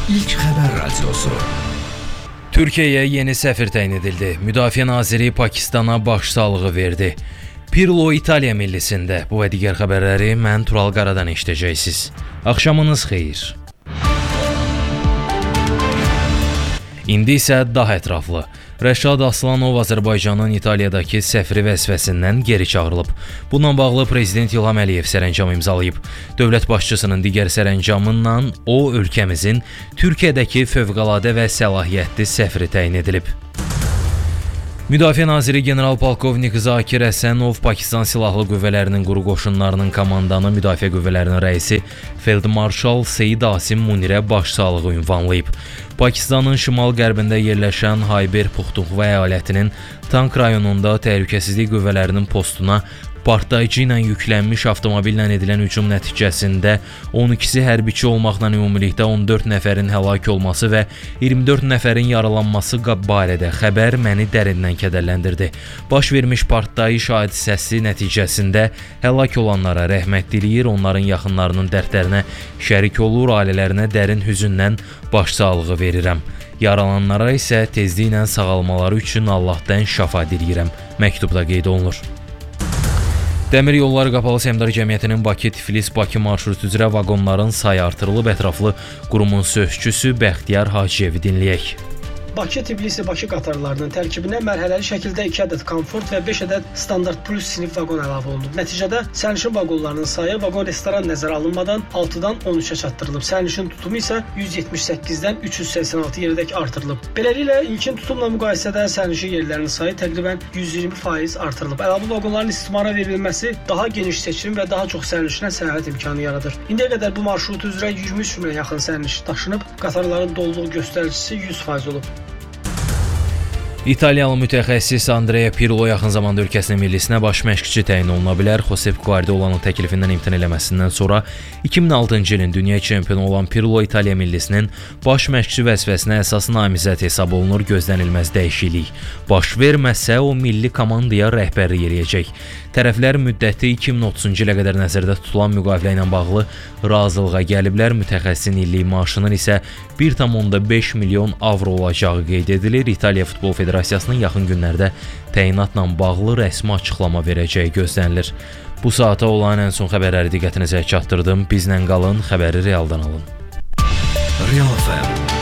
İlk Xəbər Radiosu. Türkiyəyə yeni səfir təyin edildi. Müdafiə naziri Pakistana başsağlığı verdi. Pirlo İtaliya millisində. Bu və digər xəbərləri mən Tural Qaradan eşidəcəksiniz. Axşamınız xeyir. İndi isə daha ətraflı. Rəşad Aslanov Azərbaycanın İtaliyadakı səfiri vəzifəsindən geri çağırılıb. Bununla bağlı Prezident İlham Əliyev sərəncam imzalayıb. Dövlət başçısının digər sərəncamından o, ölkəmizin Türkiyədəki fövqəladə və səlahiyyətli səfiri təyin edilib. Müdafiə naziri general-polkovnik Zakir Əsənov Pakistan Silahlı Qüvvələrinin quru qoşunlarının komandanı Müdafiə Qüvvələrinin rəisi Feldmarşal Seyid Asim Munirə başsağlığı ünvanlayıb. Pakistanın şimal-qərbində yerləşən Xayber Puxtunxva əyalətinin Tank rayonunda təhlükəsizlik qüvvələrinin postuna partlayıcı ilə yüklənmiş avtomobillə edilən hücum nəticəsində 12-si hərbiçi olmaqla ümumilikdə 14 nəfərin həlak olması və 24 nəfərin yaralanması barədə xəbər məni dərindən kədərləndirdi. Baş vermiş partlayış hadisəsi nəticəsində həlak olanlara rəhmət diləyir, onların yaxınlarının dərdlərinə şərik olur, ailələrinə dərin hüzündən başsağlığı verirəm. Yaralananlara isə tezliklə sağalmaları üçün Allahdan şəfa diləyirəm. Məktubda qeyd olunur. Dəmir Yolları Qapalı Səhmdar Cəmiyyətinin Bakı-Tiflis-Bakı marşrutu üzrə vaqonların sayı artırılıb. Ətraflı qurumun sözçüsü Bəxtiyar Hacıyevi dinləyək. Bakı-Tbilisi-Bakı qatarlarının tərkibinə mərhələli şəkildə 2 ədəd komfort və 5 ədəd standart plus sinif vaqon əlavə olunub. Nəticədə sərnişin vaqonlarının sayı vaqon restoran nəzərə alınmadan 6-dan 13-ə çatdırılıb. Sərnişin tutumu isə 178-dən 386 yerdək artırılıb. Beləliklə, ilkin tutumla müqayisədə sərnişin yerlərinin sayı təqribən 120% artırılıb. Əlavə vaqonların istismara verilməsi daha geniş seçim və daha çox sərnişinə səyahət imkanı yaradır. İndiyə qədər bu marşrut üzrə 23 minə yaxın sərnişin daşınıb, qatarların doluluq göstəricisi 100% olub. İtaliyalı mütəxəssis Andrea Pirlo yaxın zamanda ölkəsinin millisinə baş məşqçi təyin oluna bilər. Josep Guardiola'nın təklifindən imtina eləməsindən sonra 2006-cı ilin dünya çempionu olan Pirlo İtaliya millisinin baş məşqçi vəzifəsinə əsas namizəd hesab olunur. Gözlənilməz dəyişiklik baş verməsə o milli komandaya rəhbərlik eləyəcək. Tərəflər müddəti 2030-cu ilə qədər nəzərdə tutulan müqavilə ilə bağlı razılığa gəliblər. Mütəxəssisin illik maaşının isə 1,5 milyon avro olacağı qeyd edilir. İtaliya Futbol Federasiyasının yaxın günlərdə təyinatla bağlı rəsmi açıqlama verəcəyi gözlənilir. Bu saata olan ən son xəbərləri diqqətinizə çatdırdım. Bizlə qalın, xəbəri realdan alın. Real FM